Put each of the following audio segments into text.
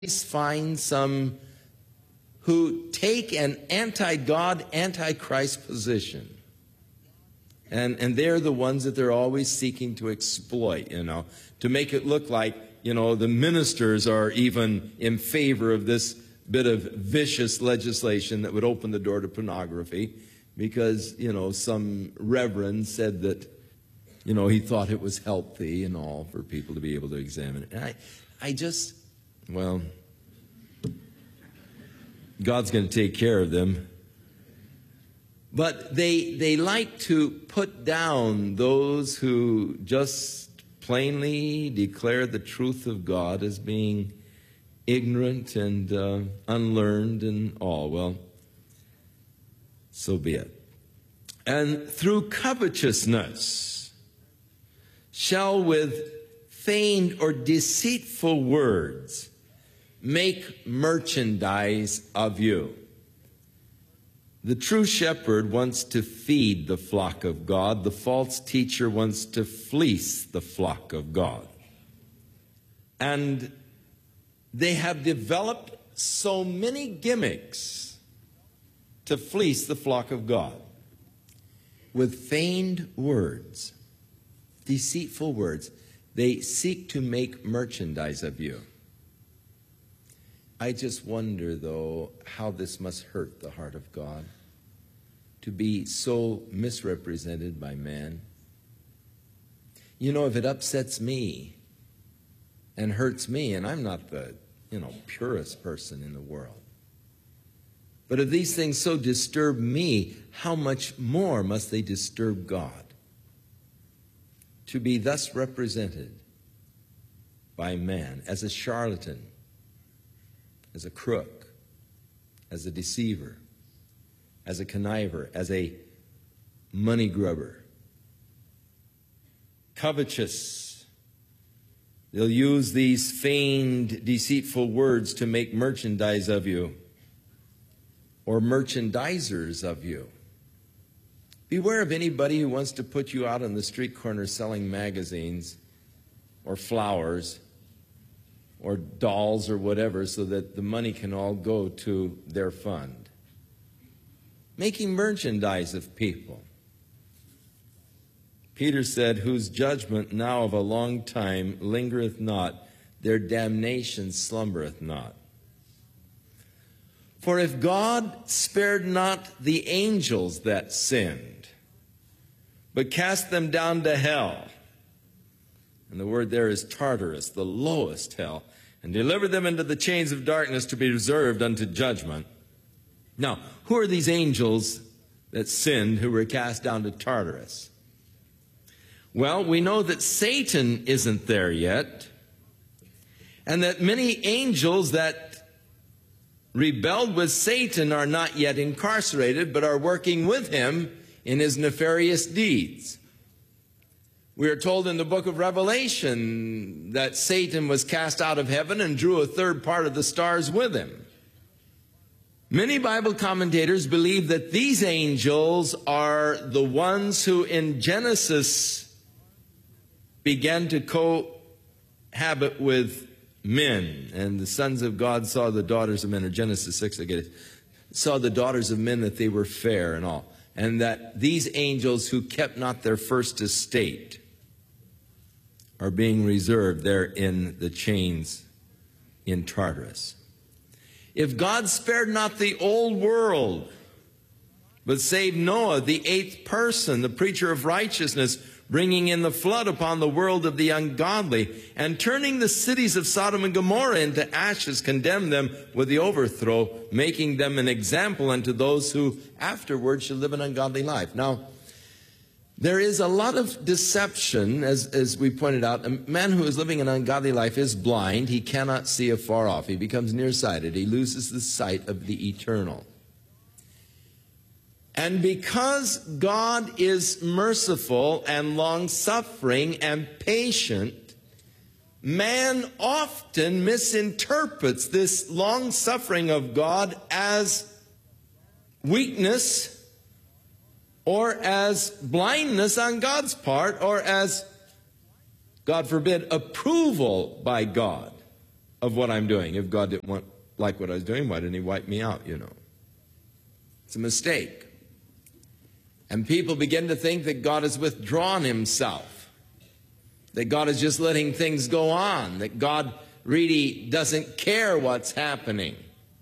find some who take an anti-God, anti-Christ position. And they're the ones that they're always seeking to exploit, to make it look like, the ministers are even in favor of this bit of vicious legislation that would open the door to pornography because, some reverend said that, he thought it was healthy and all for people to be able to examine it. And well, God's going to take care of them. But they like to put down those who just plainly declare the truth of God as being ignorant and unlearned and all. Well, so be it. And through covetousness shall with feigned or deceitful words make merchandise of you. The true shepherd wants to feed the flock of God. The false teacher wants to fleece the flock of God. And they have developed so many gimmicks to fleece the flock of God with feigned words, deceitful words. They seek to make merchandise of you. I just wonder, though, how this must hurt the heart of God to be so misrepresented by man. If it upsets me and hurts me, and I'm not the, purest person in the world, but if these things so disturb me, how much more must they disturb God? To be thus represented by man as a charlatan, as a crook, as a deceiver, as a conniver, as a money grubber. Covetous. They'll use these feigned, deceitful words to make merchandise of you, or merchandisers of you. Beware of anybody who wants to put you out on the street corner selling magazines or flowers or dolls or whatever so that the money can all go to their fund. Making merchandise of people. Peter said, whose judgment now of a long time lingereth not, their damnation slumbereth not. For if God spared not the angels that sinned, but cast them down to hell, and the word there is Tartarus, the lowest hell, and delivered them into the chains of darkness to be reserved unto judgment. Now, who are these angels that sinned who were cast down to Tartarus? Well, we know that Satan isn't there yet, and that many angels that rebelled with Satan are not yet incarcerated, but are working with him in his nefarious deeds. We are told in the book of Revelation that Satan was cast out of heaven and drew a third part of the stars with him. Many Bible commentators believe that these angels are the ones who in Genesis began to cohabit with men. And the sons of God saw the daughters of men, or Genesis 6, I get it, saw the daughters of men that they were fair and all. And that these angels who kept not their first estate are being reserved there in the chains in Tartarus. If God spared not the old world, but saved Noah, the eighth person, the preacher of righteousness, bringing in the flood upon the world of the ungodly, and turning the cities of Sodom and Gomorrah into ashes, condemned them with the overthrow, making them an example unto those who afterwards shall live an ungodly life. Now, there is a lot of deception, as we pointed out. A man who is living an ungodly life is blind. He cannot see afar off. He becomes nearsighted. He loses the sight of the eternal. And because God is merciful and long-suffering and patient, man often misinterprets this long-suffering of God as weakness, or as blindness on God's part, or as, God forbid, approval by God. of what I'm doing. If God didn't like what I was doing, why didn't he wipe me out, It's a mistake. And people begin to think that God has withdrawn himself, that God is just letting things go on, that God really doesn't care what's happening.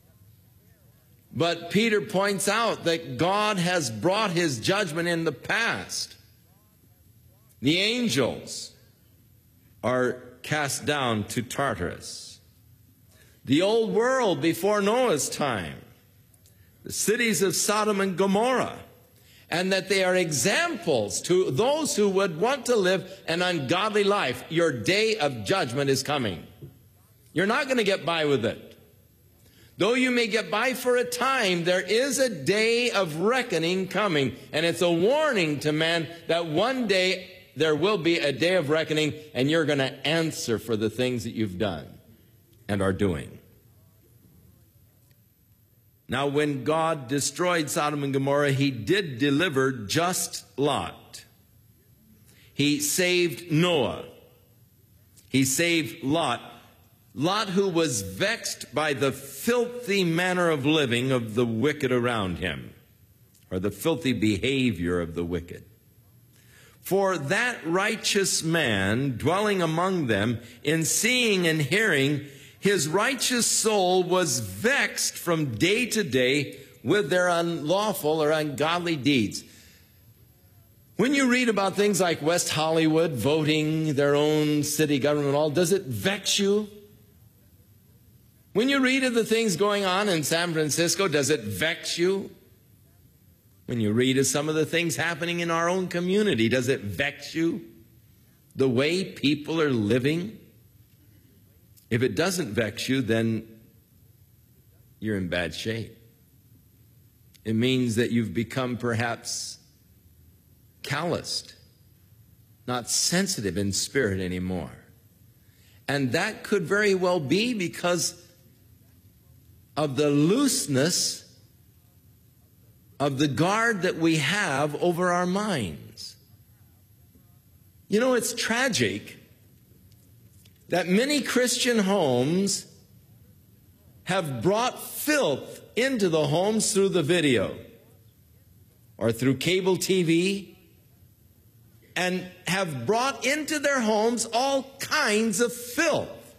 But Peter points out that God has brought his judgment in the past. The angels are cast down to Tartarus. The old world before Noah's time, the cities of Sodom and Gomorrah, and that they are examples to those who would want to live an ungodly life. Your day of judgment is coming. You're not going to get by with it. Though you may get by for a time, there is a day of reckoning coming. And it's a warning to man that one day there will be a day of reckoning, and you're going to answer for the things that you've done and are doing. Now, when God destroyed Sodom and Gomorrah, he did deliver just Lot. He saved Noah. He saved Lot. Lot, who was vexed by the filthy manner of living of the wicked around him, or the filthy behavior of the wicked. For that righteous man dwelling among them, in seeing and hearing, his righteous soul was vexed from day to day with their unlawful or ungodly deeds. When you read about things like West Hollywood voting their own city government, all, does it vex you? When you read of the things going on in San Francisco, does it vex you? When you read of some of the things happening in our own community, does it vex you? The way people are living? If it doesn't vex you, then you're in bad shape. It means that you've become perhaps calloused, not sensitive in spirit anymore. And that could very well be because of the looseness of the guard that we have over our minds. You know, it's tragic that many Christian homes have brought filth into the homes through the video or through cable TV, and have brought into their homes all kinds of filth,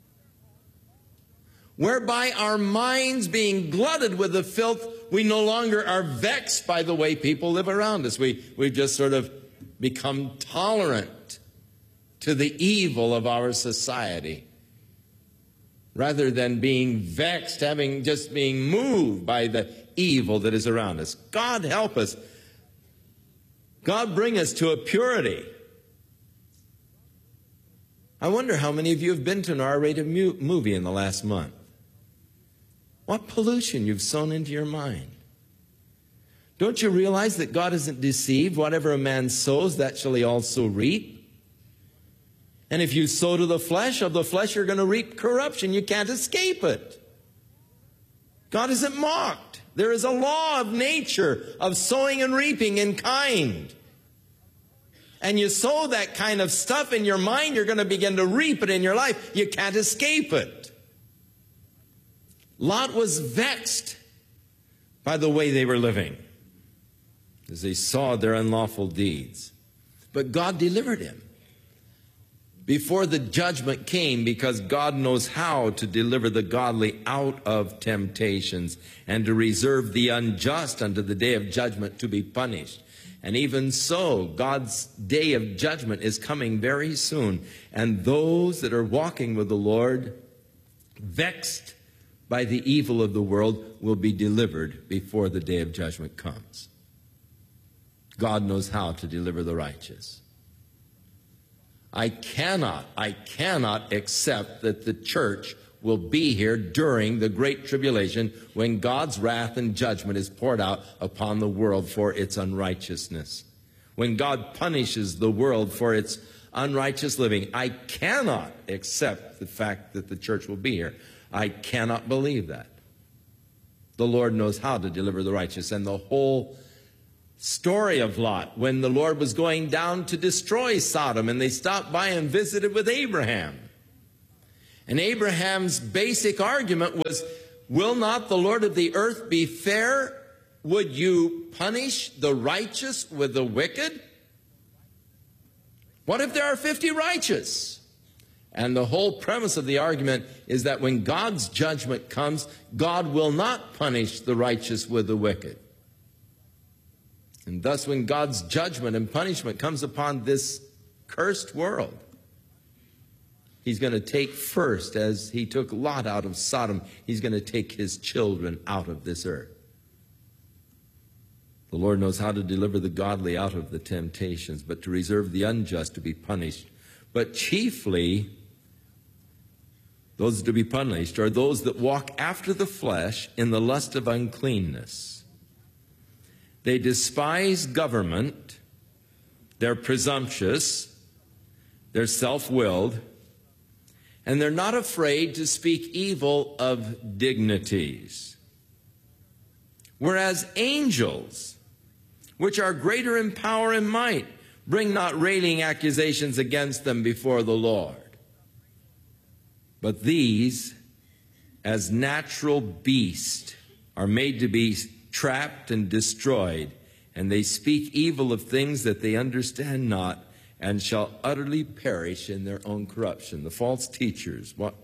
whereby our minds, being glutted with the filth, we no longer are vexed by the way people live around us. We've just sort of become tolerant to the evil of our society, rather than being vexed, being moved by the evil that is around us. God help us. God bring us to a purity. I wonder how many of you have been to an R-rated movie in the last month. What pollution you've sown into your mind. Don't you realize that God isn't deceived? Whatever a man sows, that shall he also reap. And if you sow to the flesh, of the flesh you're going to reap corruption. You can't escape it. God isn't mocked. There is a law of nature of sowing and reaping in kind. And you sow that kind of stuff in your mind, you're going to begin to reap it in your life. You can't escape it. Lot was vexed by the way they were living as they saw their unlawful deeds. But God delivered him before the judgment came, because God knows how to deliver the godly out of temptations and to reserve the unjust unto the day of judgment to be punished. And even so, God's day of judgment is coming very soon. And those that are walking with the Lord, vexed by the evil of the world, will be delivered before the day of judgment comes. God knows how to deliver the righteous. I cannot accept that the church will be here during the Great Tribulation, when God's wrath and judgment is poured out upon the world for its unrighteousness. When God punishes the world for its unrighteous living. I cannot accept the fact that the church will be here. I cannot believe that. The Lord knows how to deliver the righteous. And the whole story of Lot, when the Lord was going down to destroy Sodom, and they stopped by and visited with Abraham. And Abraham's basic argument was, will not the Lord of the earth be fair? Would you punish the righteous with the wicked? What if there are 50 righteous? And the whole premise of the argument is that when God's judgment comes, God will not punish the righteous with the wicked. And thus, when God's judgment and punishment comes upon this cursed world, He's going to take first, as He took Lot out of Sodom, He's going to take His children out of this earth. The Lord knows how to deliver the godly out of the temptations, but to reserve the unjust to be punished. But chiefly, those to be punished are those that walk after the flesh in the lust of uncleanness. They despise government, they're presumptuous, they're self-willed, and they're not afraid to speak evil of dignities. Whereas angels, which are greater in power and might, bring not railing accusations against them before the Lord. But these, as natural beasts, are made to be trapped and destroyed, and they speak evil of things that they understand not, and shall utterly perish in their own corruption. The false teachers, what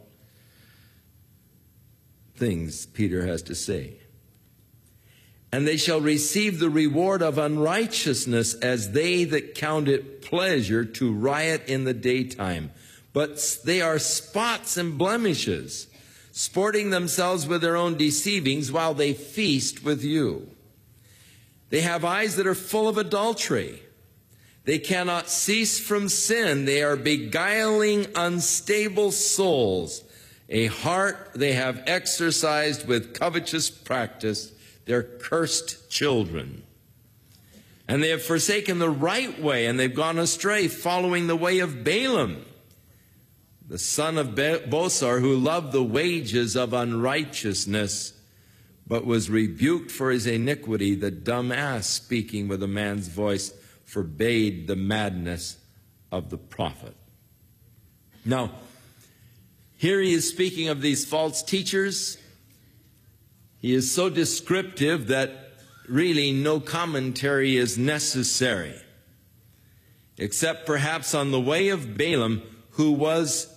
things Peter has to say. And they shall receive the reward of unrighteousness, as they that count it pleasure to riot in the daytime. But they are spots and blemishes, sporting themselves with their own deceivings while they feast with you. They have eyes that are full of adultery. They cannot cease from sin. They are beguiling unstable souls. A heart they have exercised with covetous practice. They're cursed children. And they have forsaken the right way, and they've gone astray, following the way of Balaam, the son of Bosor, who loved the wages of unrighteousness, but was rebuked for his iniquity. The dumb ass, speaking with a man's voice, forbade the madness of the prophet. Now, here he is speaking of these false teachers. He is so descriptive that really no commentary is necessary, except perhaps on the way of Balaam, who was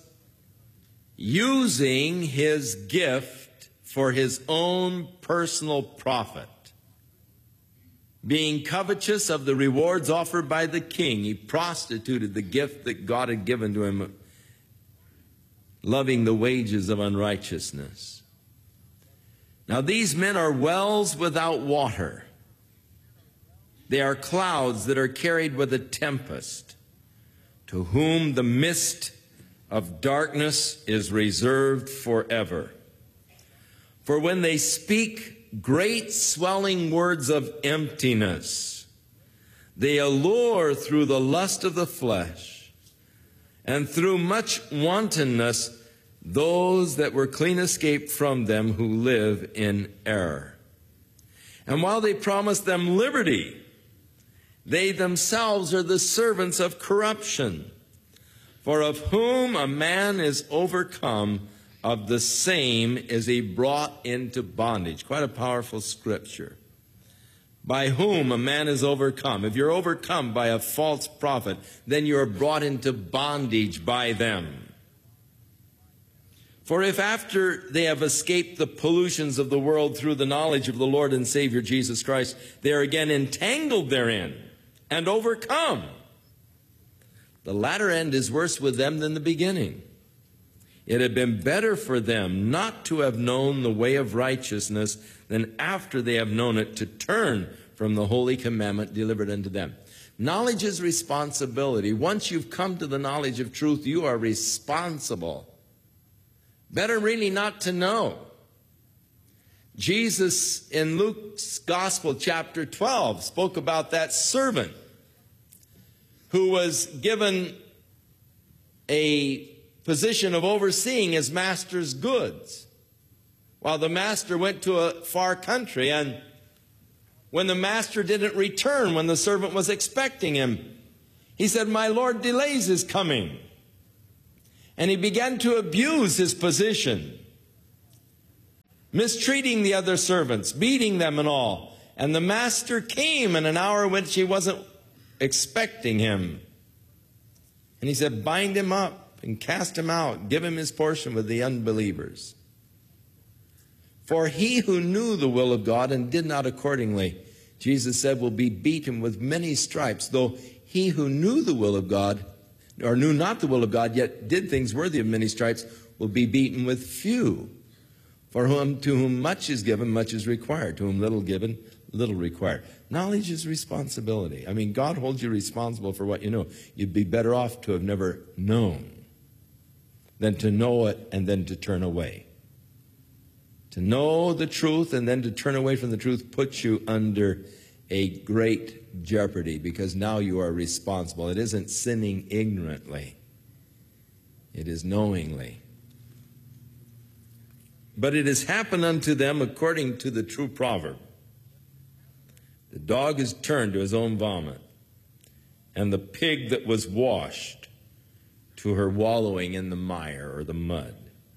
using his gift for his own personal profit. Being covetous of the rewards offered by the king, he prostituted the gift that God had given to him, loving the wages of unrighteousness. Now, these men are wells without water. They are clouds that are carried with a tempest, to whom the mist of darkness is reserved forever. For when they speak great swelling words of emptiness, they allure through the lust of the flesh, and through much wantonness those that were clean escaped from them who live in error. And while they promise them liberty, they themselves are the servants of corruption. For of whom a man is overcome, of the same is he brought into bondage. Quite a powerful scripture. By whom a man is overcome. If you're overcome by a false prophet, then you're brought into bondage by them. For if after they have escaped the pollutions of the world through the knowledge of the Lord and Savior Jesus Christ, they are again entangled therein and overcome, the latter end is worse with them than the beginning. It had been better for them not to have known the way of righteousness than after they have known it to turn from the holy commandment delivered unto them. Knowledge is responsibility. Once you've come to the knowledge of truth, you are responsible. Better really not to know. Jesus in Luke's Gospel, chapter 12, spoke about that servant who was given a position of overseeing his master's goods, while the master went to a far country. And when the master didn't return when the servant was expecting him, he said, "My Lord delays his coming." And he began to abuse his position, mistreating the other servants, beating them and all. And the master came in an hour which he wasn't expecting him. And he said, bind him up and cast him out. Give him his portion with the unbelievers. For he who knew the will of God and did not accordingly, Jesus said, will be beaten with many stripes. Though he who knew the will of God, or knew not the will of God, yet did things worthy of many stripes, will be beaten with few. For to whom much is given, much is required. To whom little given, little required. Knowledge is responsibility. I mean, God holds you responsible for what you know. You'd be better off to have never known than to know it and then to turn away. To know the truth and then to turn away from the truth puts you under a great jeopardy, because now you are responsible. It isn't sinning ignorantly. It is knowingly. But it has happened unto them according to the true proverb. The dog is turned to his own vomit, and the pig that was washed to her wallowing in the mire or the mud.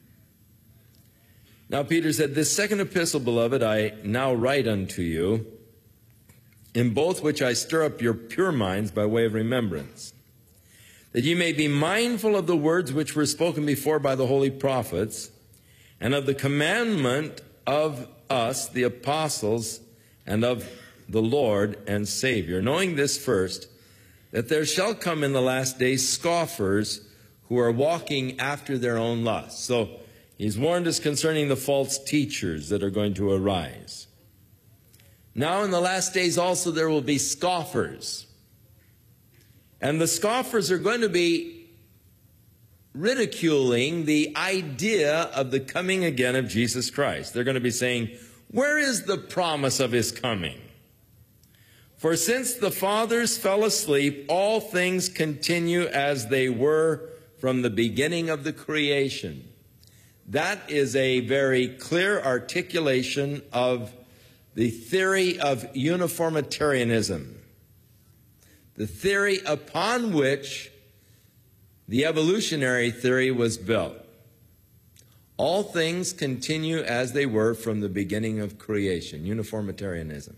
Now Peter said, this second epistle, beloved, I now write unto you, in both which I stir up your pure minds by way of remembrance, that ye may be mindful of the words which were spoken before by the holy prophets, and of the commandment of us, the apostles, and of the Lord and Savior, knowing this first, that there shall come in the last days scoffers who are walking after their own lusts. So he's warned us concerning the false teachers that are going to arise. Now in the last days also there will be scoffers. And the scoffers are going to be ridiculing the idea of the coming again of Jesus Christ. They're going to be saying, where is the promise of his coming? For since the fathers fell asleep, all things continue as they were from the beginning of the creation. That is a very clear articulation of the theory of uniformitarianism, the theory upon which the evolutionary theory was built. All things continue as they were from the beginning of creation, uniformitarianism.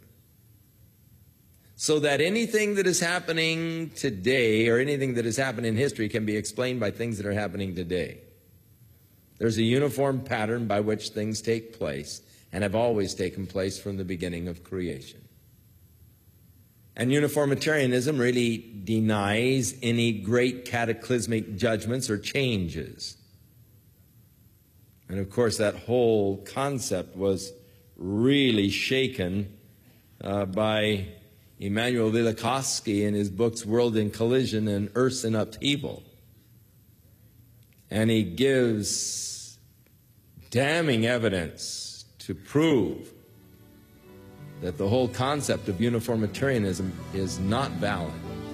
So that anything that is happening today or anything that has happened in history can be explained by things that are happening today. There's a uniform pattern by which things take place and have always taken place from the beginning of creation. And uniformitarianism really denies any great cataclysmic judgments or changes. And of course, that whole concept was really shaken by Immanuel Velikovsky in his books World in Collision and Earth in Upheaval. And he gives damning evidence to prove that the whole concept of uniformitarianism is not valid.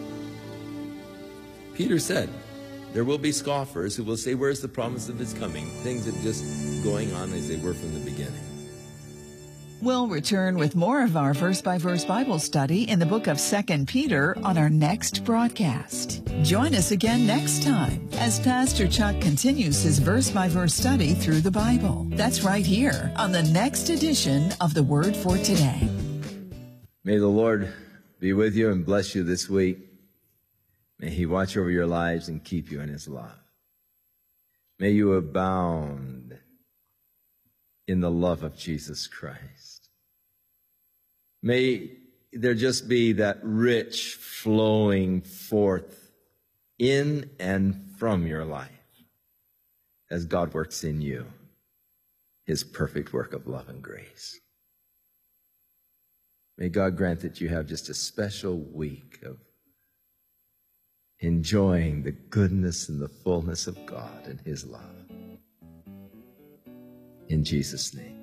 Peter said, there will be scoffers who will say, where's the promise of his coming? Things are just going on as they were from the beginning. We'll return with more of our verse-by-verse Bible study in the book of 2 Peter on our next broadcast. Join us again next time as Pastor Chuck continues his verse-by-verse study through the Bible. That's right here on the next edition of The Word for Today. May the Lord be with you and bless you this week. May he watch over your lives and keep you in his love. May you abound in the love of Jesus Christ. May there just be that rich flowing forth in and from your life as God works in you his perfect work of love and grace. May God grant that you have just a special week of enjoying the goodness and the fullness of God and his love. In Jesus' name.